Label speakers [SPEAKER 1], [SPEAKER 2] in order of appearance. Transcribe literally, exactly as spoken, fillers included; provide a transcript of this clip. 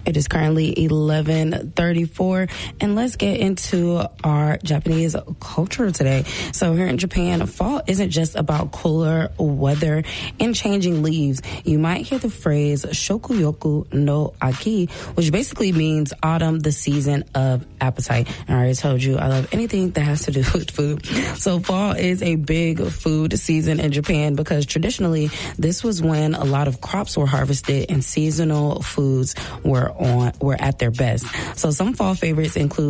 [SPEAKER 1] It is currently eleven thirty-four, and let's get into our Japanese culture today. So here in Japan, fall isn't just about cooler weather and changing leaves. You might hear the phrase shokuyoku no aki, which basically means autumn, the season of appetite. And I already told you I love anything that has to do with food. So fall is a big food season in Japan because traditionally this was when a lot of crops were harvested and seasonal foods were on were at their best. So some fall favorites include